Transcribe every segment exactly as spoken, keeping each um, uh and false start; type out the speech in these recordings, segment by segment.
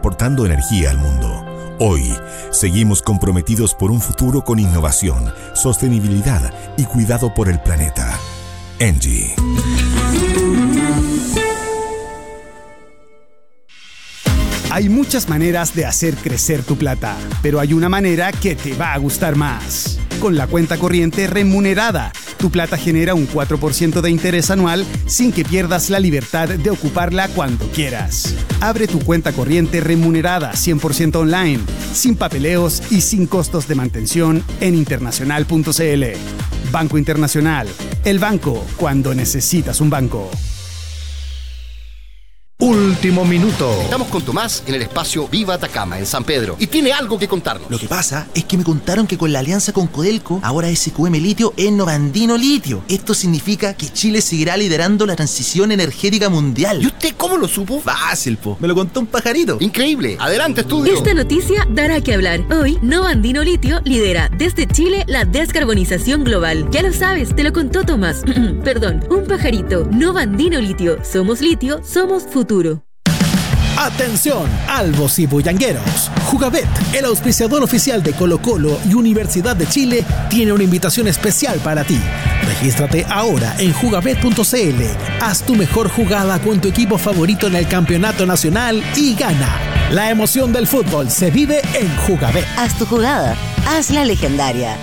aportando energía al mundo. Hoy, seguimos comprometidos por un futuro con innovación, sostenibilidad y cuidado por el planeta. Engie. Hay muchas maneras de hacer crecer tu plata, pero hay una manera que te va a gustar más. Con la cuenta corriente remunerada, tu plata genera un cuatro por ciento de interés anual sin que pierdas la libertad de ocuparla cuando quieras. Abre tu cuenta corriente remunerada cien por ciento online, sin papeleos y sin costos de mantención en internacional punto c l. Banco Internacional, el banco cuando necesitas un banco. Último minuto. Estamos con Tomás en el espacio Viva Atacama, en San Pedro, y tiene algo que contarnos. Lo que pasa es que me contaron que con la alianza con Codelco, ahora S Q M Litio es Novandino Litio. Esto significa que Chile seguirá liderando la transición energética mundial. ¿Y usted cómo lo supo? Fácil, po. Me lo contó un pajarito. Increíble. Adelante, estudio. Esta noticia dará que hablar. Hoy, Novandino Litio lidera desde Chile la descarbonización global. Ya lo sabes, te lo contó Tomás. Perdón, un pajarito. Novandino Litio. Somos litio, somos futuro. Atención, albos y bullangueros. Jugabet, el auspiciador oficial de Colo-Colo y Universidad de Chile, tiene una invitación especial para ti. Regístrate ahora en jugabet punto c l. Haz tu mejor jugada con tu equipo favorito en el campeonato nacional y gana. La emoción del fútbol se vive en Jugabet. Haz tu jugada, hazla legendaria.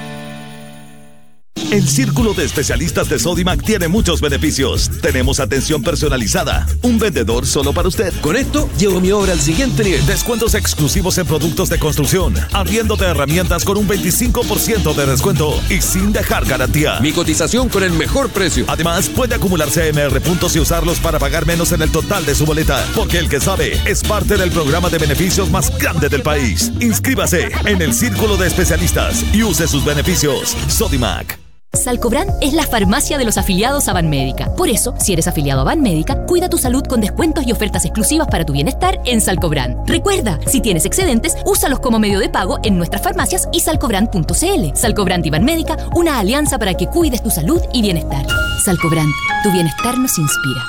El Círculo de Especialistas de Sodimac tiene muchos beneficios. Tenemos atención personalizada, un vendedor solo para usted. Con esto, llevo mi obra al siguiente nivel. Descuentos exclusivos en productos de construcción, arriendo de herramientas con un veinticinco por ciento de descuento y sin dejar garantía. Mi cotización con el mejor precio. Además, puede acumular C M R puntos y usarlos para pagar menos en el total de su boleta, porque el que sabe es parte del programa de beneficios más grande del país. Inscríbase en el Círculo de Especialistas y use sus beneficios. Sodimac. Salcobran es la farmacia de los afiliados a Banmédica. Por eso, si eres afiliado a Banmédica, cuida tu salud con descuentos y ofertas exclusivas para tu bienestar en Salcobran. Recuerda, si tienes excedentes, úsalos como medio de pago en nuestras farmacias y salcobran punto c l. Salcobran y Banmédica, una alianza para que cuides tu salud y bienestar. Salcobran, tu bienestar nos inspira.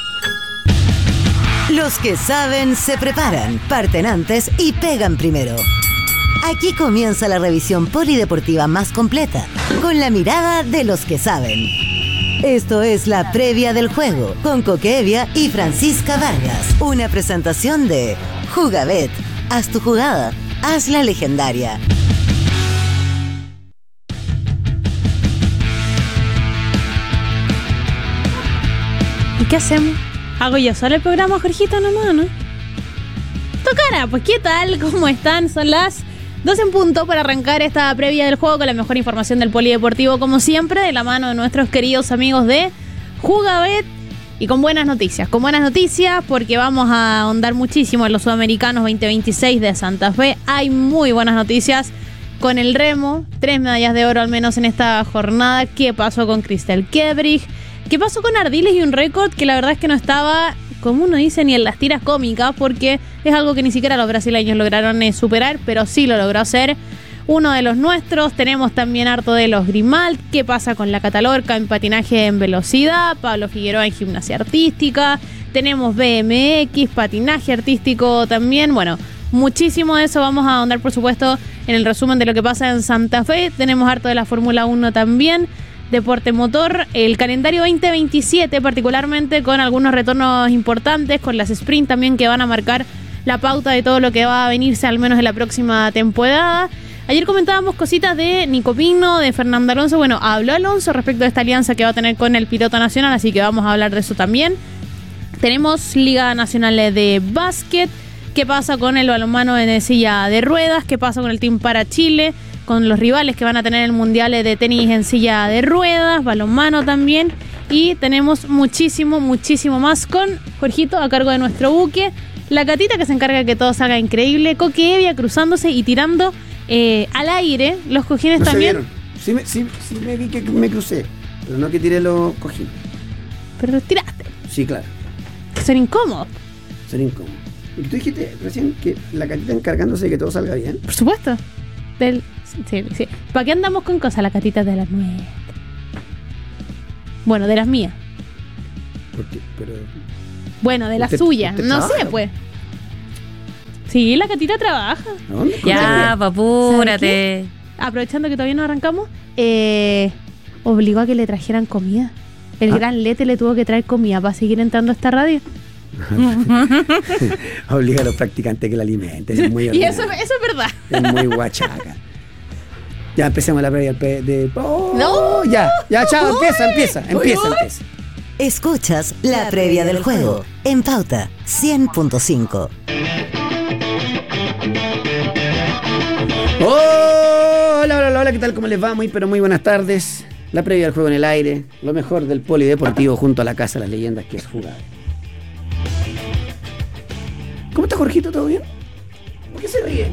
Los que saben se preparan, parten antes y pegan primero. Aquí comienza la revisión polideportiva más completa, con la mirada de los que saben. Esto es la previa del juego, con Coque Evia y Francisca Vargas. Una presentación de Jugabet. Haz tu jugada, hazla legendaria. ¿Y qué hacemos? ¿Hago yo solo el programa, Jorgito, nomás, no? Tocara, pues ¿qué tal? ¿Cómo están? Son las dos en punto para arrancar esta previa del juego con la mejor información del polideportivo, como siempre, de la mano de nuestros queridos amigos de Jugabet y con buenas noticias. Con buenas noticias porque vamos a ahondar muchísimo en los Sudamericanos veinte veintiséis de Santa Fe. Hay muy buenas noticias con el remo, tres medallas de oro al menos en esta jornada. ¿Qué pasó con Cristel Kebrich? ¿Qué pasó con Ardiles y un récord que la verdad es que no estaba, como uno dice, ni en las tiras cómicas, porque es algo que ni siquiera los brasileños lograron eh, superar, pero sí lo logró hacer uno de los nuestros. Tenemos también harto de los Grimald. ¿Qué pasa con la Catalorca en patinaje en velocidad? Pablo Figueroa en gimnasia artística. Tenemos B M X, patinaje artístico también. Bueno, muchísimo de eso vamos a ahondar, por supuesto, en el resumen de lo que pasa en Santa Fe. Tenemos harto de la Fórmula uno también. Deporte motor, el calendario veinte veintisiete particularmente con algunos retornos importantes, con las sprint también que van a marcar la pauta de todo lo que va a venirse al menos en la próxima temporada. Ayer comentábamos cositas de Nico Pino, de Fernando Alonso. Bueno, habló Alonso respecto de esta alianza que va a tener con el piloto nacional, así que vamos a hablar de eso también. Tenemos Liga Nacional de Básquet. ¿Qué pasa con el balonmano en silla de ruedas? ¿Qué pasa con el Team para Chile? Con los rivales que van a tener el Mundial de tenis en silla de ruedas, balonmano también. Y tenemos muchísimo, muchísimo más con Jorgito a cargo de nuestro buque. La Catita que se encarga de que todo salga increíble. Coque Evia cruzándose y tirando eh, al aire los cojines no también. Sí me, sí, sí me vi que me crucé, pero no que tiré los cojines. Pero los tiraste. Sí, claro. Son incómodos. Son incómodos. Y tú dijiste recién que la Catita encargándose de que todo salga bien. Por supuesto. Del... Sí, sí. ¿Para qué andamos con cosas? La Catita de las nuestras. Bueno, de las mías. ¿Por qué? Pero... Bueno, de las suyas. No sé, pues. Sí, la Catita trabaja. ¿Dónde? Ya, papúrate. Aprovechando que todavía no arrancamos, eh, obligó a que le trajeran comida. El ¿Ah? gran Lete le tuvo que traer comida para seguir entrando a esta radio. Obliga a los practicantes que la alimenten. Es muy Y eso, eso es verdad. Es muy guachaca. Ya empecemos la previa de... de oh, No. Ya, ya, chao, empieza, empieza, empieza, empieza. Escuchas la previa del juego en Pauta cien punto cinco. Hola, hola, hola, ¿qué tal? ¿Cómo les va? Muy, pero muy buenas tardes. La previa del juego en el aire, lo mejor del polideportivo junto a la Casa de las Leyendas, que es Jugable. ¿Cómo está Jorgito? ¿Todo bien? ¿Por qué se ríe?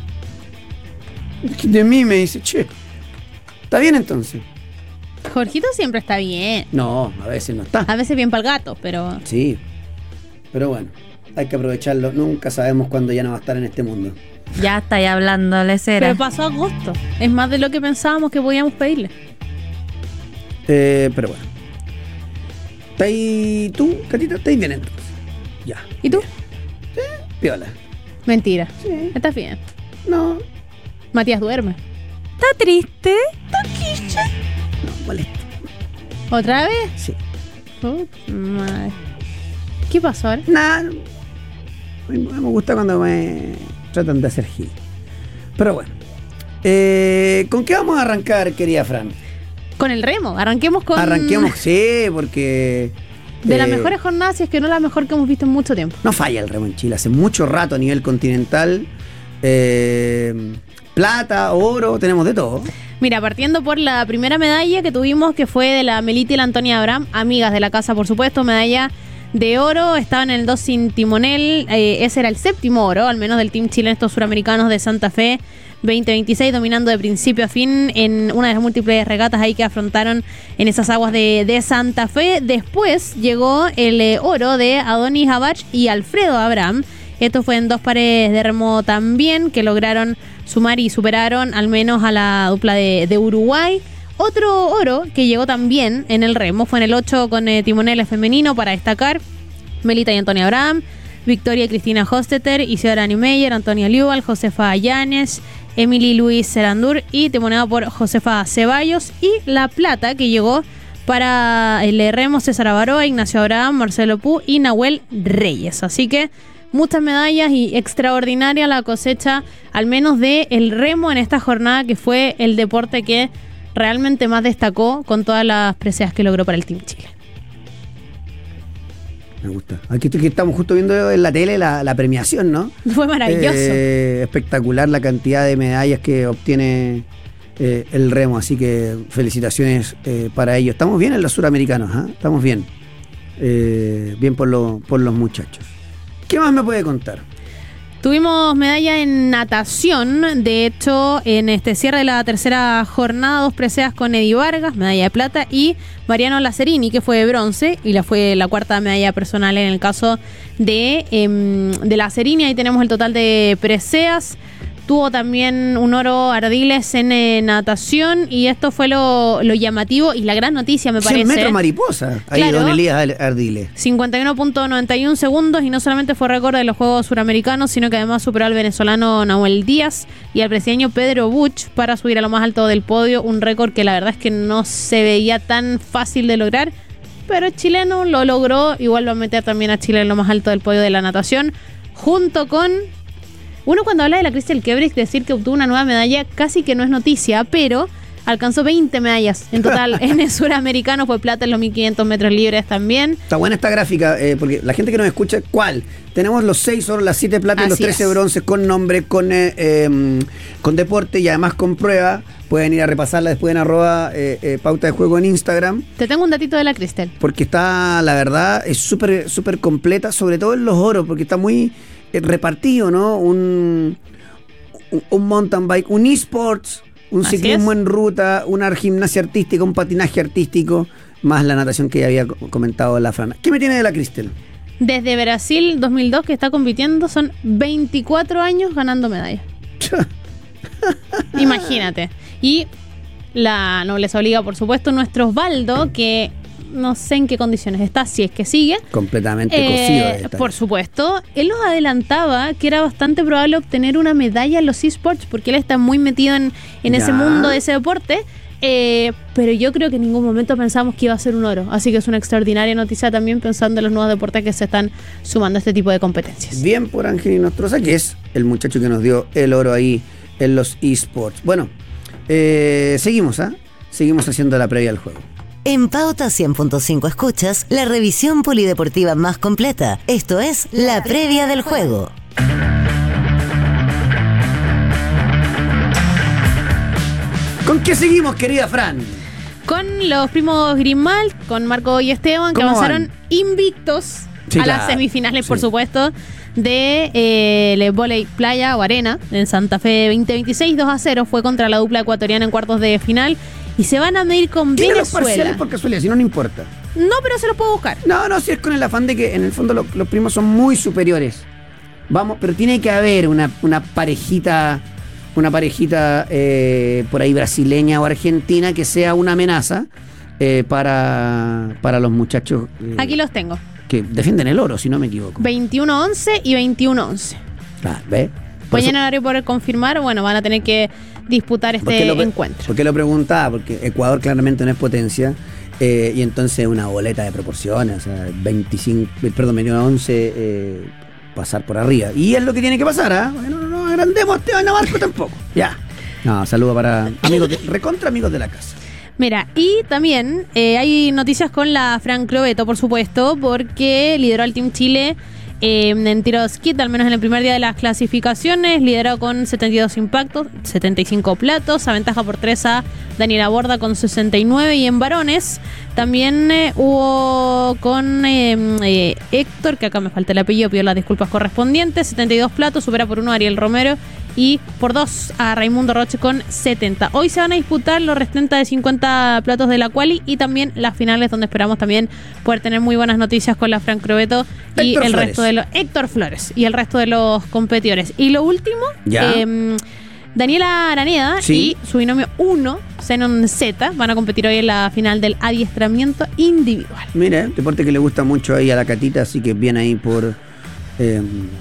De mí me dice, che, ¿está bien entonces? Jorgito siempre está bien. No, a veces no está. A veces bien para el gato, pero... Sí, pero bueno, hay que aprovecharlo. Nunca sabemos cuándo ya no va a estar en este mundo. Ya está ya hablando, lecera. Pero pasó agosto. Es más de lo que pensábamos que podíamos pedirle. Eh, pero bueno. ¿Estáis tú, Catita? ¿Estáis bien entonces? Ya. ¿Y tú? Sí, piola. Mentira. Sí. ¿Estás bien? No. Matías duerme. ¿Está triste? No, molesto. ¿Otra vez? Sí. Oh, madre. ¿Qué pasó ahora? Nada. Me, me gusta cuando me tratan de hacer gil. Pero bueno. Eh, ¿Con qué vamos a arrancar, querida Fran? Con el remo. Arranquemos con... Arranquemos, sí, porque... De eh, las mejores jornadas, si es que no la mejor que hemos visto en mucho tiempo. No falla el remo en Chile. Hace mucho rato a nivel continental. Eh, plata, oro, tenemos de todo. Mira, partiendo por la primera medalla que tuvimos, que fue de la Melita y la Antonia Abraham, amigas de la casa, por supuesto, medalla de oro, estaban en el dos sin timonel, eh, ese era el séptimo oro, al menos del Team Chile en estos suramericanos de Santa Fe veinte veintiséis, dominando de principio a fin en una de las múltiples regatas ahí que afrontaron en esas aguas de, de Santa Fe. Después llegó el eh, oro de Adonis Abach y Alfredo Abraham. Esto fue en dos pares de remo también, que lograron sumar y superaron al menos a la dupla de, de Uruguay. Otro oro que llegó también en el remo fue en el ocho con eh, timoneles femenino, para destacar Melita y Antonia Abraham, Victoria y Cristina Hostetter, Isidora Niemeyer, Antonia Liubal, Josefa Llanes, Emily Luis Serandur y timoneado por Josefa Ceballos. Y la plata que llegó para el remo César Avaroa, Ignacio Abraham, Marcelo Pú y Nahuel Reyes. Así que muchas medallas y extraordinaria la cosecha, al menos de el remo en esta jornada, que fue el deporte que realmente más destacó con todas las preseas que logró para el Team Chile. Me gusta. Aquí estoy, que estamos justo viendo en la tele la, la premiación, ¿no? Fue maravilloso. Eh, espectacular la cantidad de medallas que obtiene eh, el remo, así que felicitaciones eh, para ellos. Estamos bien en los suramericanos, ¿eh? Estamos bien. Eh, bien por, lo, por los muchachos. ¿Qué más me puede contar? Tuvimos medalla en natación, de hecho, en este cierre de la tercera jornada, dos preseas con Eddie Vargas, medalla de plata, y Mariano Lazzarini, que fue de bronce, y la fue la cuarta medalla personal en el caso de, eh, de Lazzarini. Ahí tenemos el total de preseas. Tuvo también un oro Ardiles en eh, natación, y esto fue lo, lo llamativo y la gran noticia, me parece. cien metros mariposa, ahí claro, don Elías Ardiles. cincuenta y uno punto noventa y uno segundos, y no solamente fue récord de los Juegos Suramericanos, sino que además superó al venezolano Nahuel Díaz y al brasileño Pedro Buch para subir a lo más alto del podio, un récord que la verdad es que no se veía tan fácil de lograr, pero el chileno lo logró. Igual va a meter también a Chile en lo más alto del podio de la natación, junto con... Uno cuando habla de la Crystal Kebrick, decir que obtuvo una nueva medalla casi que no es noticia, pero alcanzó veinte medallas en total en el suramericano. Fue plata en los mil quinientos metros libres también. Está buena esta gráfica, eh, porque la gente que nos escucha, ¿cuál? Tenemos los seis oros, las siete plata y los trece bronces con nombre, con, eh, eh, con deporte y además con prueba. Pueden ir a repasarla después en arroba eh, eh, pauta de juego en Instagram. Te tengo un datito de la Crystal. Porque está, la verdad, es súper súper completa, sobre todo en los oros, porque está muy... repartido, ¿no? Un, un, un mountain bike, un esports, un Así ciclismo es. en ruta, una gimnasia artística, un patinaje artístico, más la natación que ya había comentado la Fran. ¿Qué me tiene de la Crystal? Desde Brasil dos mil dos que está compitiendo, son veinticuatro años ganando medallas. Imagínate. Y la nobleza obliga, por supuesto, nuestro Osvaldo, que no sé en qué condiciones está, si es que sigue. Completamente Eh, cocido. por supuesto. Él nos adelantaba que era bastante probable obtener una medalla en los eSports porque él está muy metido en, en ese Ya. mundo de ese deporte. Eh, pero yo creo que en ningún momento pensamos que iba a ser un oro. Así que es una extraordinaria noticia también pensando en los nuevos deportes que se están sumando a este tipo de competencias. Bien por Ángel Nostroza, que es el muchacho que nos dio el oro ahí en los eSports. Bueno, eh, seguimos, ¿ah? Seguimos haciendo la previa al juego. En Pauta cien punto cinco escuchas la revisión polideportiva más completa. Esto es la previa del juego. ¿Con qué seguimos, querida Fran? Con los primos Grimal, con Marco y Esteban, que ¿Cómo avanzaron van? invictos Sí, a claro. las semifinales, por Sí. supuesto, de eh, el vóley playa o arena en Santa Fe veinte veintiséis. dos a cero fue contra la dupla ecuatoriana en cuartos de final y se van a medir con Tiene los parciales Venezuela. por casualidad, si no, no importa. No, pero se los puedo buscar. No, no, si es con el afán de que en el fondo lo- los primos son muy superiores. Vamos, pero tiene que haber una, una parejita, una parejita eh, por ahí brasileña o argentina que sea una amenaza eh, para, para los muchachos eh, Aquí los tengo. que defienden el oro, si no me equivoco. veintiuno once y veintiuno once. Ah, ¿ve? Por eso- Mañana por confirmar, bueno, van a tener que disputar ¿por qué este lo pre- encuentro. ¿Por qué lo preguntaba? Porque Ecuador claramente no es potencia eh, y entonces una boleta de proporciones, o sea, veinticinco, eh, perdón, veintiuno once, eh, pasar por arriba. Y es lo que tiene que pasar, ¿ah? Bueno, no, no agrandemos a Esteban Navarco tampoco. Ya. No, saludo para amigos, de, recontra amigos de la casa. Mira, y también eh, hay noticias con la Fran Crobeto, por supuesto, porque lideró al Team Chile eh, en tiro de skit, al menos en el primer día de las clasificaciones, lideró con setenta y dos impactos, setenta y cinco platos, aventaja por tres a Daniela Borda con sesenta y nueve, y en varones también eh, hubo con eh, eh, Héctor, que acá me falta el apellido, pido las disculpas correspondientes, setenta y dos platos, supera por uno a Ariel Romero y por dos a Raimundo Roche con setenta. Hoy se van a disputar los restantes de cincuenta platos de la quali y también las finales, donde esperamos también poder tener muy buenas noticias con la Fran Crobeto y Héctor el Flores. resto de los Héctor Flores y el resto de los competidores. Y lo último, Ya. eh, Daniela Araneda Sí. y su binomio uno, Zenon Z, van a competir hoy en la final del adiestramiento individual. Mire, deporte que le gusta mucho ahí a la Catita, así que bien ahí por eh,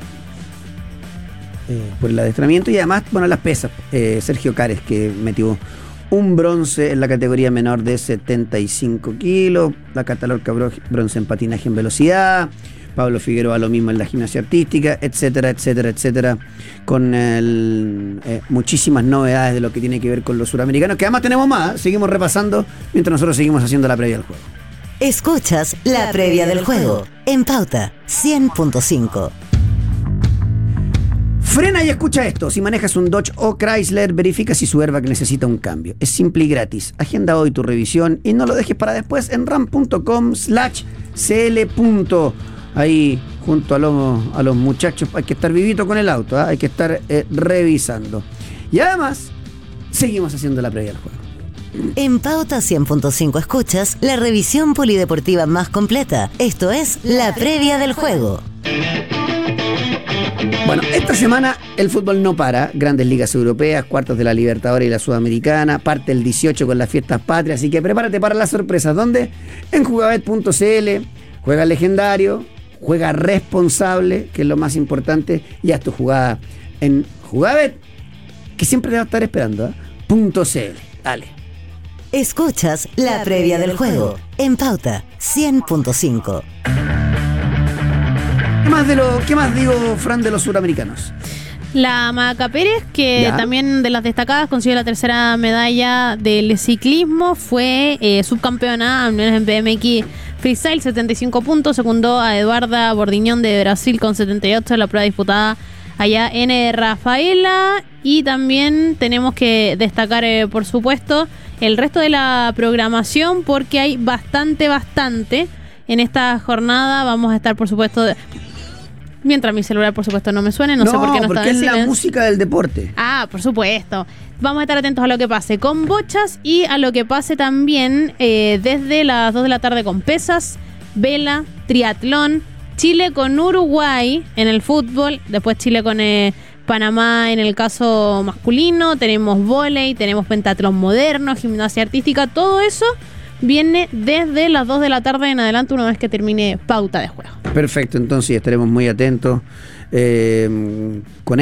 eh, por el adestramiento y además, bueno, las pesas. Eh, Sergio Cares, que metió un bronce en la categoría menor de setenta y cinco kilos, la Catalorca bro- bronce en patinaje en velocidad, Pablo Figueroa lo mismo en la gimnasia artística, etcétera, etcétera, etcétera, con el, eh, muchísimas novedades de lo que tiene que ver con los suramericanos, que además tenemos más, ¿eh? Seguimos repasando mientras nosotros seguimos haciendo la previa del juego. Escuchas la previa del juego en Pauta cien punto cinco. Frena y escucha esto. Si manejas un Dodge o Chrysler, verifica si su airbag necesita un cambio. Es simple y gratis. Agenda hoy tu revisión y no lo dejes para después en ram.com slash cl. Ahí junto a los, a los muchachos hay que estar vivito con el auto, ¿eh? Hay que estar eh, revisando. Y además, seguimos haciendo la previa del juego. En Pauta cien punto cinco escuchas la revisión polideportiva más completa. Esto es la previa del juego. Bueno, esta semana el fútbol no para. Grandes ligas europeas, cuartos de la Libertadores y la Sudamericana. Parte el dieciocho con las fiestas patrias. Así que prepárate para las sorpresas. ¿Dónde? En jugabet punto cl. Juega legendario, juega responsable, que es lo más importante. Y haz tu jugada en Jugabet, que siempre te va a estar esperando, ¿eh? .cl. Dale. Escuchas la previa del juego en Pauta cien punto cinco. ¿Qué más, de lo, ¿Qué más digo, Fran, de los suramericanos? La Maca Pérez, que Ya. también de las destacadas consiguió la tercera medalla del ciclismo, fue eh, subcampeona, al menos en B M X Freestyle, setenta y cinco puntos, secundó a Eduarda Bordiñón de Brasil con setenta y ocho, la prueba disputada allá en eh, Rafaela. Y también tenemos que destacar, eh, por supuesto, el resto de la programación, porque hay bastante, bastante en esta jornada. Vamos a estar, por supuesto, de- mientras mi celular, por supuesto, no me suene, no, sé por qué no está porque en es la silencio. música del deporte. Ah, por supuesto. Vamos a estar atentos a lo que pase con bochas y a lo que pase también eh, desde las dos de la tarde con pesas, vela, triatlón, Chile con Uruguay en el fútbol, después Chile con eh, Panamá en el caso masculino, tenemos vóley, tenemos pentatlón moderno, gimnasia artística, todo eso viene desde las dos de la tarde en adelante, una vez que termine pauta de juego. Perfecto, entonces estaremos muy atentos. Eh, con